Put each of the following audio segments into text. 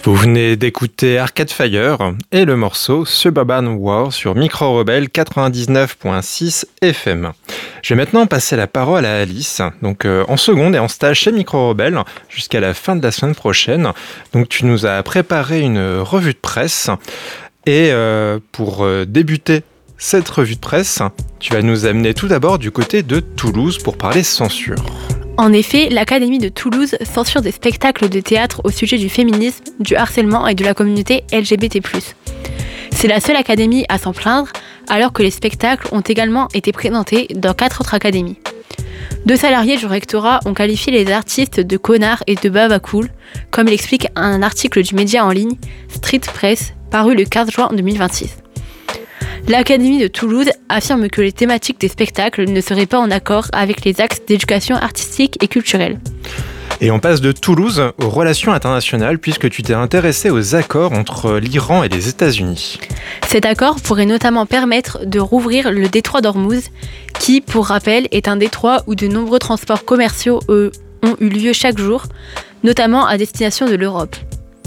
Vous venez d'écouter Arcade Fire et le morceau Suburban War sur Micro Rebelle 99.6 FM. Je vais maintenant passer la parole à Alice, donc en seconde et en stage chez Micro Rebelle jusqu'à la fin de la semaine prochaine. Donc tu nous as préparé une revue de presse et pour débuter cette revue de presse, tu vas nous amener tout d'abord du côté de Toulouse pour parler censure. En effet, l'Académie de Toulouse censure des spectacles de théâtre au sujet du féminisme, du harcèlement et de la communauté LGBT+. C'est la seule académie à s'en plaindre, alors que les spectacles ont également été présentés dans 4 autres académies. 2 salariés du rectorat ont qualifié les artistes de connards et de babacool, comme l'explique un article du média en ligne Street Press, paru le 15 juin 2026. L'Académie de Toulouse affirme que les thématiques des spectacles ne seraient pas en accord avec les axes d'éducation artistique et culturelle. Et on passe de Toulouse aux relations internationales puisque tu t'es intéressé aux accords entre l'Iran et les États-Unis. Cet accord pourrait notamment permettre de rouvrir le détroit d'Ormuz, qui, pour rappel, est un détroit où de nombreux transports commerciaux ont eu lieu chaque jour, notamment à destination de l'Europe.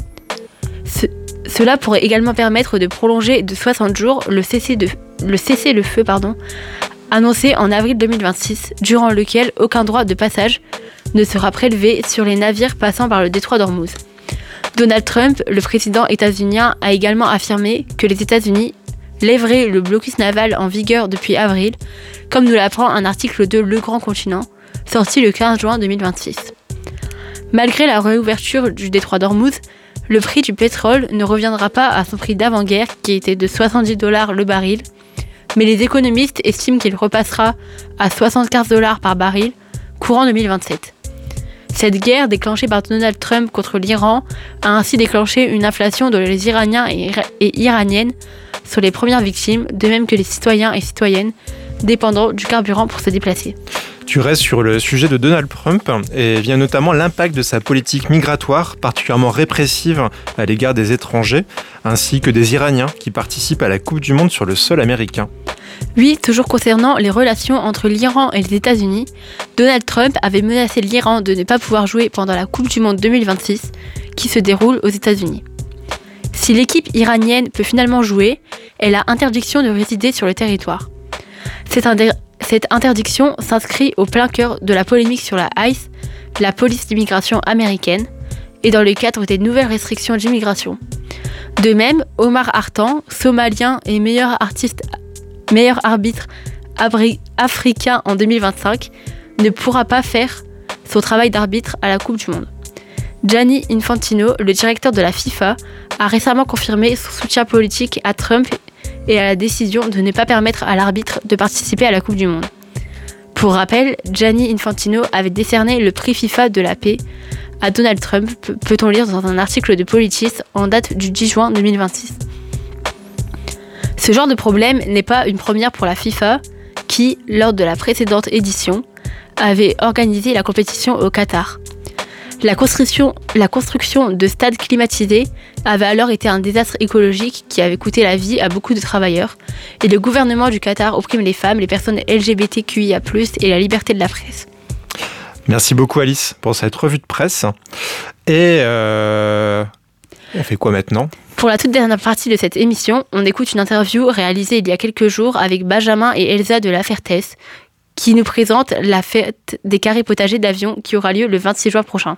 Cela pourrait également permettre de prolonger de 60 jours le cessez-le-feu annoncé en avril 2026, durant lequel aucun droit de passage ne sera prélevé sur les navires passant par le détroit d'Ormuz. Donald Trump, le président états-unien, a également affirmé que les États-Unis lèveraient le blocus naval en vigueur depuis avril, comme nous l'apprend un article de Le Grand Continent, sorti le 15 juin 2026. Malgré la réouverture du détroit d'Ormuz, le prix du pétrole ne reviendra pas à son prix d'avant-guerre qui était de $70 le baril, mais les économistes estiment qu'il repassera à $75 par baril courant 2027. Cette guerre déclenchée par Donald Trump contre l'Iran a ainsi déclenché une inflation dont les Iraniens et Iraniennes sont les premières victimes, de même que les citoyens et citoyennes dépendant du carburant pour se déplacer. Tu restes sur le sujet de Donald Trump et vient notamment l'impact de sa politique migratoire particulièrement répressive à l'égard des étrangers, ainsi que des Iraniens qui participent à la Coupe du Monde sur le sol américain. Oui, toujours concernant les relations entre l'Iran et les États-Unis, Donald Trump avait menacé l'Iran de ne pas pouvoir jouer pendant la Coupe du Monde 2026 qui se déroule aux États-Unis. Si l'équipe iranienne peut finalement jouer, elle a interdiction de résider sur le territoire. Cette interdiction s'inscrit au plein cœur de la polémique sur la ICE, la police d'immigration américaine, et dans le cadre des nouvelles restrictions d'immigration. De même, Omar Hartan, somalien et meilleur arbitre africain en 2025, ne pourra pas faire son travail d'arbitre à la Coupe du Monde. Gianni Infantino, le directeur de la FIFA, a récemment confirmé son soutien politique à Trump et à la décision de ne pas permettre à l'arbitre de participer à la Coupe du Monde. Pour rappel, Gianni Infantino avait décerné le prix FIFA de la paix à Donald Trump, peut-on lire dans un article de Politis en date du 10 juin 2026. Ce genre de problème n'est pas une première pour la FIFA, qui, lors de la précédente édition, avait organisé la compétition au Qatar. La construction de stades climatisés avait alors été un désastre écologique qui avait coûté la vie à beaucoup de travailleurs, et le gouvernement du Qatar opprime les femmes, les personnes LGBTQIA+, et la liberté de la presse. Merci beaucoup Alice pour cette revue de presse. Et on fait quoi maintenant ? Pour la toute dernière partie de cette émission, on écoute une interview réalisée il y a quelques jours avec Benjamin et Elsa de La Fertesse, qui nous présente la fête des carrés potagers d'Avion qui aura lieu le 26 juin prochain.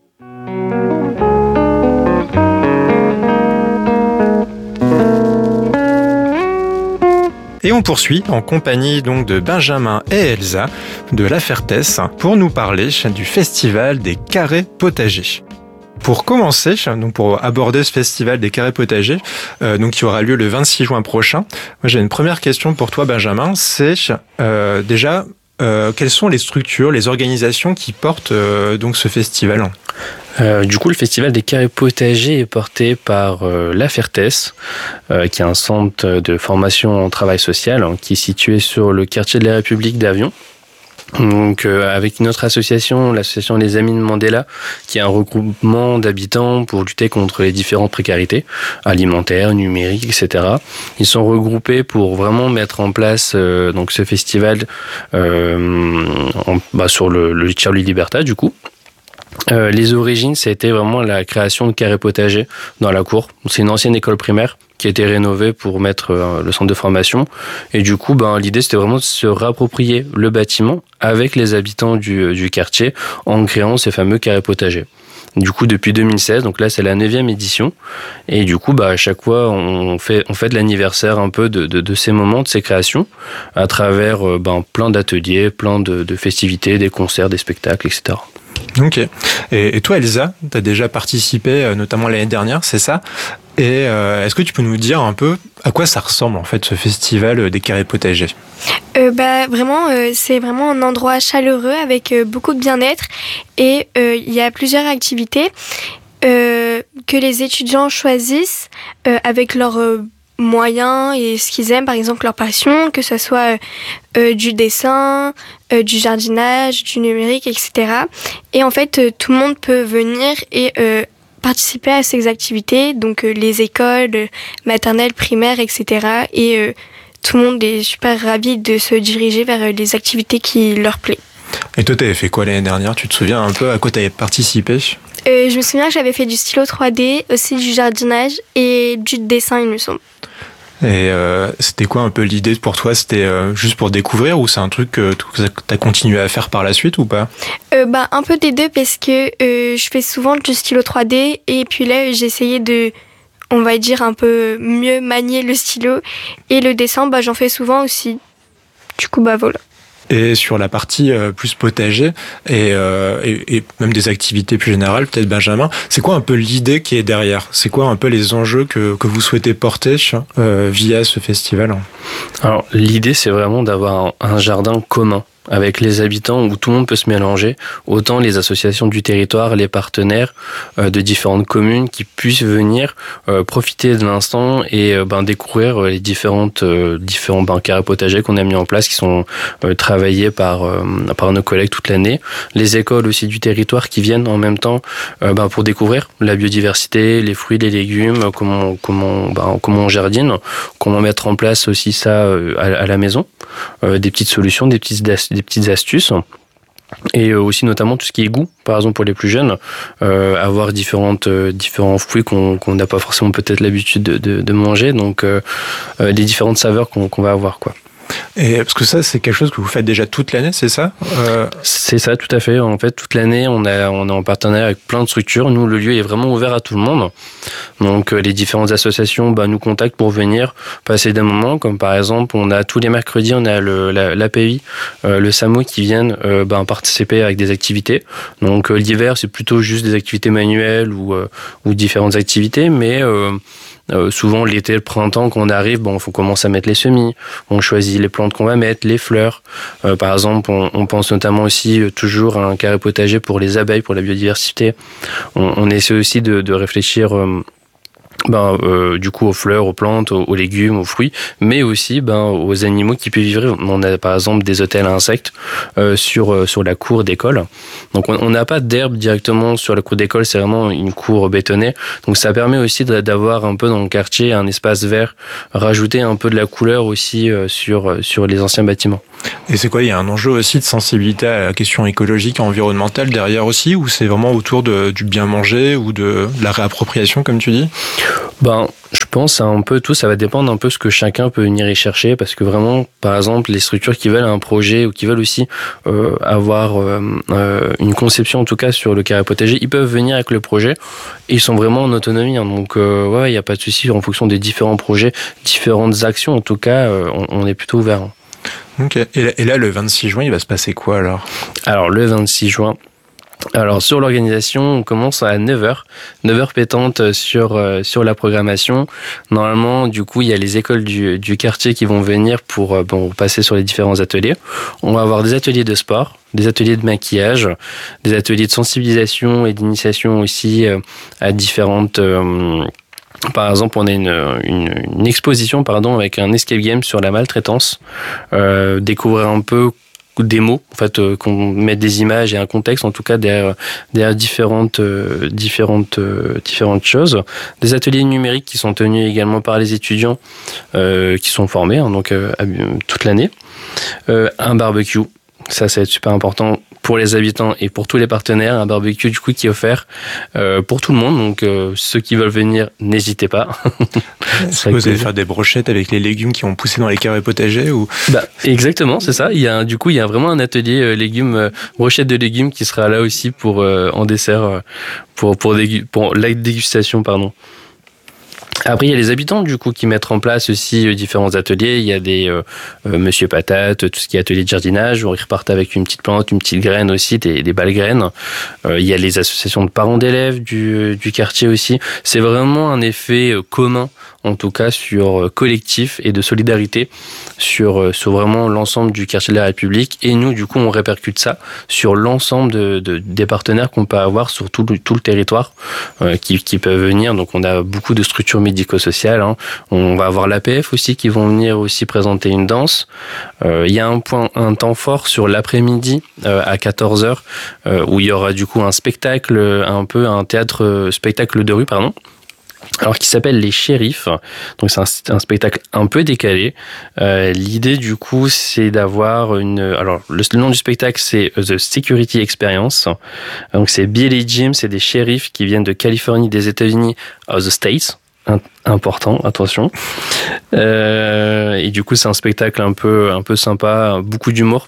Et on poursuit en compagnie donc de Benjamin et Elsa de La Fertesse pour nous parler du festival des carrés potagers. Pour commencer, donc pour aborder ce festival des carrés potagers, donc qui aura lieu le 26 juin prochain, moi j'ai une première question pour toi Benjamin, c'est déjà quelles sont les structures, les organisations qui portent donc ce festival ? Du coup, le festival des carrés potagers est porté par La Fertesse, qui est un centre de formation en travail social qui est situé sur le quartier de la République d'Avion. Donc, avec une autre association, l'association Les Amis de Mandela, qui est un regroupement d'habitants pour lutter contre les différentes précarités alimentaires, numériques, etc. Ils sont regroupés pour vraiment mettre en place donc ce festival sur le Charlie Libertad, du coup. Les origines, ça a été vraiment la création de carrés potagers dans la cour. C'est une ancienne école primaire qui a été rénovée pour mettre le centre de formation. Et du coup, l'idée, c'était vraiment de se réapproprier le bâtiment avec les habitants du quartier en créant ces fameux carrés potagers. Du coup, depuis 2016, donc là, c'est la 9e édition. Et du coup, à chaque fois, on fait l'anniversaire un peu de ces moments, de ces créations, à travers plein d'ateliers, plein de festivités, des concerts, des spectacles, etc. Ok. Et toi, Elsa, tu as déjà participé, notamment l'année dernière, c'est ça? Et est-ce que tu peux nous dire un peu à quoi ça ressemble, en fait, ce festival des carrés potagers? Vraiment, c'est vraiment un endroit chaleureux avec beaucoup de bien-être. Et il y a plusieurs activités que les étudiants choisissent avec leurs moyens et ce qu'ils aiment, par exemple leur passion, que ce soit du dessin, du jardinage, du numérique, etc. Et en fait, tout le monde peut venir et participer à ces activités, donc les écoles maternelles, primaires, etc. Et tout le monde est super ravi de se diriger vers les activités qui leur plaisent. Et toi, t'avais fait quoi l'année dernière? Tu te souviens un peu à quoi t'avais participé? Je me souviens que j'avais fait du stylo 3D, aussi du jardinage et du dessin, il me semble. Et c'était quoi un peu l'idée pour toi? C'était juste pour découvrir ou c'est un truc que t'as continué à faire par la suite ou pas? Un peu des deux parce que je fais souvent du stylo 3D et puis là j'ai essayé de, on va dire, un peu mieux manier le stylo et le dessin, j'en fais souvent aussi. Du coup, voilà. Et sur la partie plus potager et même des activités plus générales, peut-être Benjamin, c'est quoi un peu l'idée qui est derrière? C'est quoi un peu les enjeux que vous souhaitez porter via ce festival? Alors l'idée, c'est vraiment d'avoir un jardin commun avec les habitants où tout le monde peut se mélanger, autant les associations du territoire, les partenaires de différentes communes qui puissent venir profiter de l'instant et découvrir les différents carrés potagers qu'on a mis en place, qui sont travaillés par nos collègues toute l'année. Les écoles aussi du territoire qui viennent en même temps pour découvrir la biodiversité, les fruits, les légumes, comment on jardine, comment mettre en place aussi ça à la maison, des petites solutions, des petites astuces. Et aussi notamment tout ce qui est goût, par exemple pour les plus jeunes, avoir différents fruits qu'on n'a pas forcément peut-être l'habitude de manger, donc les différentes saveurs qu'on va avoir, quoi. Et parce que ça, c'est quelque chose que vous faites déjà toute l'année, c'est ça? C'est ça, tout à fait. En fait, toute l'année, on est en partenariat avec plein de structures. Nous, le lieu est vraiment ouvert à tout le monde. Donc, les différentes associations nous contactent pour venir passer des moments. Comme par exemple, on a tous les mercredis, on a l'API, le SAMU qui viennent participer avec des activités. Donc, l'hiver, c'est plutôt juste des activités manuelles ou différentes activités, mais souvent l'été, le printemps, quand on arrive, faut commencer à mettre les semis, on choisit les plantes qu'on va mettre, les fleurs. Par exemple, on pense notamment aussi toujours à un carré potager pour les abeilles, pour la biodiversité. On essaie aussi de réfléchir du coup aux fleurs, aux plantes, aux légumes, aux fruits, mais aussi aux animaux qui peuvent vivre. On a par exemple des hôtels à insectes sur la cour d'école. Donc on n'a pas d'herbe directement sur la cour d'école, c'est vraiment une cour bétonnée. Donc ça permet aussi d'avoir un peu dans le quartier un espace vert, rajouter un peu de la couleur aussi sur les anciens bâtiments. Et c'est quoi? Il y a un enjeu aussi de sensibilité à la question écologique et environnementale derrière aussi, ou c'est vraiment autour du bien manger ou de la réappropriation, comme tu dis? Je pense à un peu tout, ça va dépendre un peu ce que chacun peut venir y chercher, parce que vraiment, par exemple, les structures qui veulent un projet ou qui veulent aussi avoir une conception, en tout cas, sur le carré potager, ils peuvent venir avec le projet et ils sont vraiment en autonomie. Donc, il n'y a pas de souci en fonction des différents projets, différentes actions. En tout cas, on est plutôt ouvert. Ok. Et là, le 26 juin, il va se passer quoi alors? Alors, le 26 juin, sur l'organisation, on commence à 9h pétantes sur la programmation. Normalement, du coup, il y a les écoles du quartier qui vont venir pour passer sur les différents ateliers. On va avoir des ateliers de sport, des ateliers de maquillage, des ateliers de sensibilisation et d'initiation aussi à différentes... Par exemple, on a une exposition avec un escape game sur la maltraitance. Découvrir un peu des mots, en fait, qu'on mette des images et un contexte, en tout cas derrière différentes choses. Des ateliers numériques qui sont tenus également par les étudiants qui sont formés toute l'année. Un barbecue. Ça va être super important pour les habitants et pour tous les partenaires, un barbecue du coup qui est offert pour tout le monde. Donc ceux qui veulent venir, n'hésitez pas. Est-ce que vous allez faire des brochettes avec les légumes qui ont poussé dans les carrés potagers ou... Exactement, c'est ça. Il y a vraiment un atelier légumes, brochettes de légumes qui sera là aussi pour en dessert pour la dégustation, pardon. Après, il y a les habitants du coup qui mettent en place aussi différents ateliers. Il y a des Monsieur Patate, tout ce qui est atelier de jardinage, où ils repartent avec une petite plante, une petite graine aussi, des balles graines. Il y a les associations de parents d'élèves du quartier aussi. C'est vraiment un effet commun, en tout cas sur collectif et de solidarité sur vraiment l'ensemble du quartier de la République. Et nous, du coup, on répercute ça sur l'ensemble des partenaires qu'on peut avoir sur tout le territoire qui peuvent venir. Donc, on a beaucoup de structures médico-sociales. On va avoir l'APF aussi qui vont venir aussi présenter une danse. Il y a un temps fort sur l'après-midi à 14h où il y aura du coup un spectacle, un spectacle de rue, pardon. Alors qui s'appelle Les Shérifs. Donc c'est un spectacle un peu décalé. L'idée du coup c'est d'avoir le nom du spectacle c'est The Security Experience. Donc c'est Bill et Jim, c'est des shérifs qui viennent de Californie, des États-Unis, the States. Important, attention. Et du coup c'est un spectacle un peu sympa, beaucoup d'humour.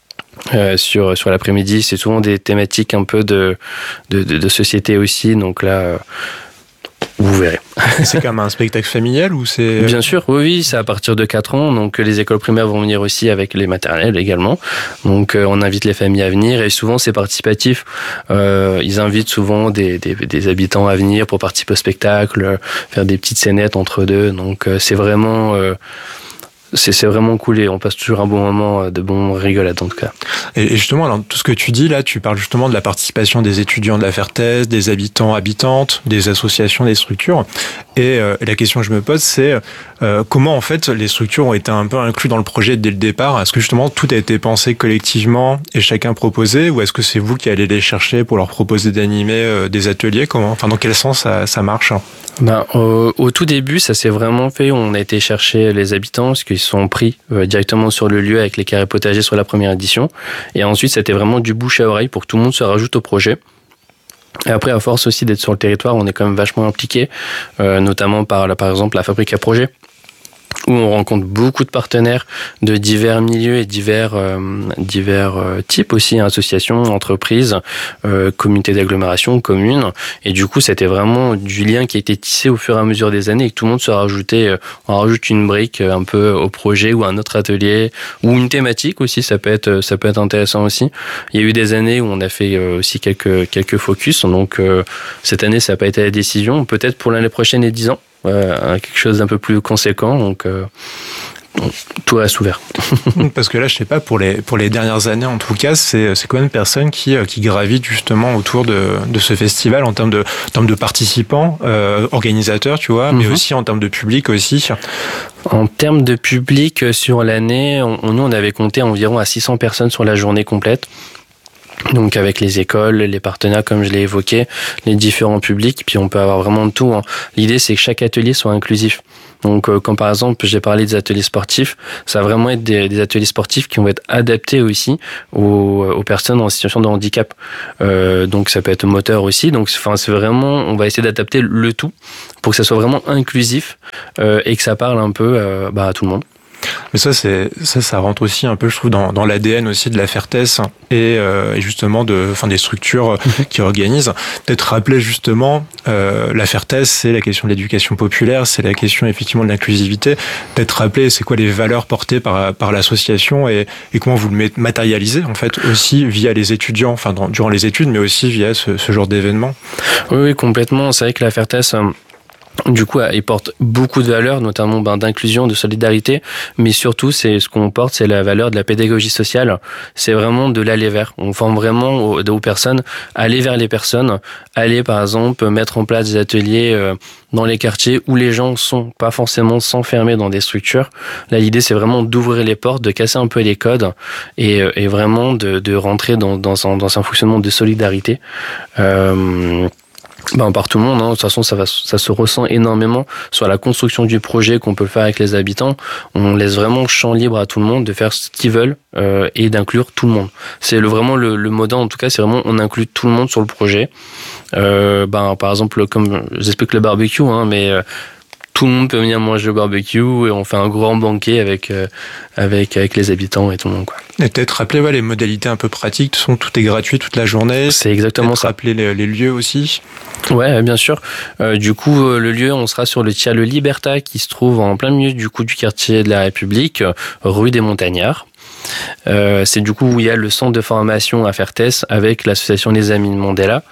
Sur l'après-midi, c'est souvent des thématiques un peu de société aussi. Donc là. Vous verrez. C'est comme un spectacle familial ou c'est... Bien sûr, oui, c'est à partir de 4 ans. Donc les écoles primaires vont venir aussi avec les maternelles également. Donc on invite les familles à venir et souvent c'est participatif. Ils invitent souvent des habitants à venir pour participer au spectacle, faire des petites scénettes entre deux. Donc c'est vraiment... C'est vraiment cool et on passe toujours un bon moment, de bons rigolades en tout cas. Et justement, alors, tout ce que tu dis là, tu parles justement de la participation des étudiants de la Fertès, des habitants, habitantes, des associations, des structures. Et la question que je me pose, c'est comment en fait les structures ont été un peu incluses dans le projet dès le départ. Est-ce que justement tout a été pensé collectivement et chacun proposé, ou est-ce que c'est vous qui allez les chercher pour leur proposer d'animer des ateliers? Dans quel sens ça marche? Au tout début, ça s'est vraiment fait. On a été chercher les habitants parce qu'ils sont pris directement sur le lieu avec les carrés potagers sur la première édition. Et ensuite, c'était vraiment du bouche à oreille pour que tout le monde se rajoute au projet. Et après, à force aussi d'être sur le territoire, on est quand même vachement impliqué, notamment par exemple la Fabrique à Projet, où on rencontre beaucoup de partenaires de divers milieux et divers types aussi, associations, entreprises, communautés d'agglomération, communes. Et du coup, c'était vraiment du lien qui a été tissé au fur et à mesure des années et que tout le monde se rajoutait, on rajoute une brique un peu au projet ou à un autre atelier ou une thématique aussi, ça peut être intéressant aussi. Il y a eu des années où on a fait aussi quelques focus. Donc, cette année, ça n'a pas été la décision. Peut-être pour l'année prochaine et 10 ans. Quelque chose d'un peu plus conséquent, donc tout reste ouvert. Parce que là, je sais pas, pour les dernières années en tout cas, c'est combien de personnes qui gravitent justement autour de ce festival en termes de participants, organisateurs, tu vois, mais aussi en termes de public aussi. En termes de public sur l'année, nous on avait compté environ à 600 personnes sur la journée complète. Donc avec les écoles, les partenaires comme je l'ai évoqué, les différents publics, puis on peut avoir vraiment de tout. L'idée c'est que chaque atelier soit inclusif. Donc quand par exemple j'ai parlé des ateliers sportifs, ça va vraiment être des ateliers sportifs qui vont être adaptés aussi aux personnes en situation de handicap. Donc ça peut être moteur aussi. Donc c'est vraiment, on va essayer d'adapter le tout pour que ça soit vraiment inclusif et que ça parle un peu à tout le monde. Mais ça rentre aussi un peu, je trouve, dans l'ADN aussi de la Fertès et justement des structures qui organisent. Peut-être rappeler justement la Fertès, c'est la question de l'éducation populaire, c'est la question effectivement de l'inclusivité. Peut-être rappeler c'est quoi les valeurs portées par l'association et comment vous le matérialisez en fait aussi via les étudiants, durant les études, mais aussi via ce genre d'événements. Oui, complètement. C'est vrai que la Fertès du coup, il porte beaucoup de valeurs, notamment d'inclusion, de solidarité, mais surtout, c'est ce qu'on porte, c'est la valeur de la pédagogie sociale. C'est vraiment de l'aller vers. On forme vraiment aux personnes, aller vers les personnes, aller par exemple mettre en place des ateliers dans les quartiers où les gens sont pas forcément s'enfermer dans des structures. Là, l'idée, c'est vraiment d'ouvrir les portes, de casser un peu les codes et vraiment de rentrer dans un fonctionnement de solidarité. Par tout le monde, hein. De toute façon, ça se ressent énormément sur la construction du projet qu'on peut faire avec les habitants. On laisse vraiment champ libre à tout le monde de faire ce qu'ils veulent et d'inclure tout le monde. C'est vraiment le modèle, en tout cas, c'est vraiment on inclut tout le monde sur le projet. Par exemple, comme j'explique le barbecue, hein, mais tout le monde peut venir manger au barbecue et on fait un grand banquet avec les habitants et tout le monde, quoi. Et peut-être rappeler les modalités un peu pratiques, tout est gratuit toute la journée. C'est exactement ça. Rappeler les lieux aussi. Ouais, bien sûr. Du coup, le lieu, on sera sur le Tia Le Liberta qui se trouve en plein milieu du quartier de la République, rue des Montagnards. C'est du coup où il y a le centre de formation à Fertès avec l'association des Amis de Mandela.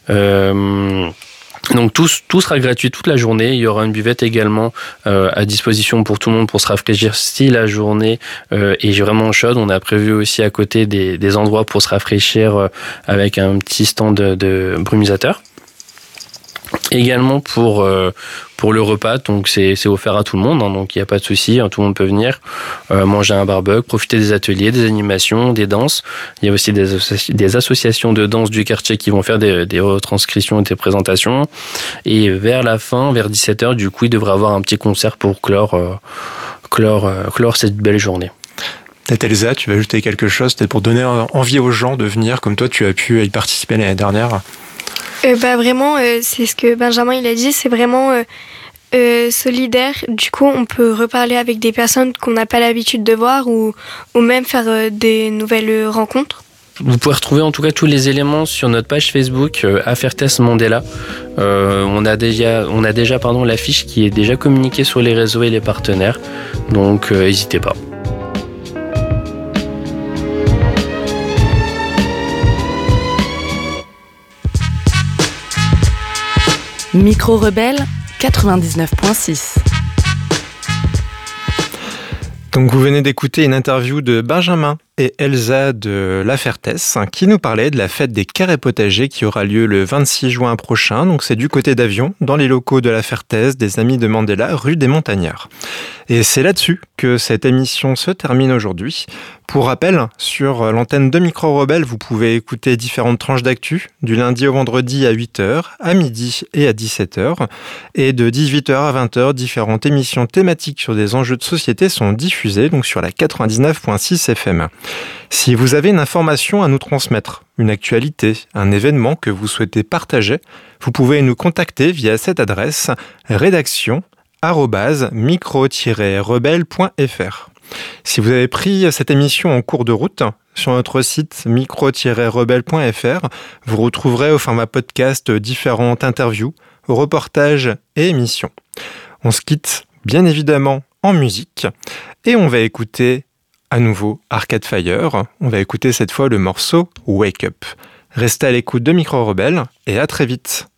Donc tout sera gratuit toute la journée. Il y aura une buvette également à disposition pour tout le monde pour se rafraîchir si la journée est vraiment chaude. On a prévu aussi à côté des endroits pour se rafraîchir avec un petit stand de brumisateur. Également pour le repas, donc c'est offert à tout le monde, hein, donc il n'y a pas de souci, hein, tout le monde peut venir manger un barbecue, profiter des ateliers, des animations, des danses. Il y a aussi des associations de danse du quartier qui vont faire des retranscriptions et des présentations. Et vers la fin, vers 17h, du coup, il devrait y avoir un petit concert pour clore cette belle journée. Peut-être Elsa, tu vas ajouter quelque chose, peut-être pour donner envie aux gens de venir, comme toi tu as pu y participer l'année dernière. Vraiment, c'est ce que Benjamin il a dit, c'est vraiment solidaire. Du coup, on peut reparler avec des personnes qu'on n'a pas l'habitude de voir ou même faire des nouvelles rencontres. Vous pouvez retrouver en tout cas tous les éléments sur notre page Facebook Fertès Mandela. On a déjà l'affiche qui est déjà communiquée sur les réseaux et les partenaires, donc n'hésitez pas. Micro Rebelle 99.6. Donc vous venez d'écouter une interview de Benjamin et Elsa de La Fertès qui nous parlaient de la fête des carrés potagers qui aura lieu le 26 juin prochain. Donc c'est du côté d'Avion, dans les locaux de La Fertès, des Amis de Mandela, rue des Montagnards. Et c'est là-dessus que cette émission se termine aujourd'hui. Pour rappel, sur l'antenne de Micro Rebelle, vous pouvez écouter différentes tranches d'actu du lundi au vendredi à 8h, à midi et à 17h. Et de 18h à 20h, différentes émissions thématiques sur des enjeux de société sont diffusées donc sur la 99.6 FM. Si vous avez une information à nous transmettre, une actualité, un événement que vous souhaitez partager, vous pouvez nous contacter via cette adresse rédaction@micro-rebelle.fr. Si vous avez pris cette émission en cours de route, sur notre site micro-rebelle.fr, vous retrouverez au format podcast différentes interviews, reportages et émissions. On se quitte bien évidemment en musique et on va écouter à nouveau Arcade Fire. On va écouter cette fois le morceau Wake Up. Restez à l'écoute de Micro Rebelle et à très vite.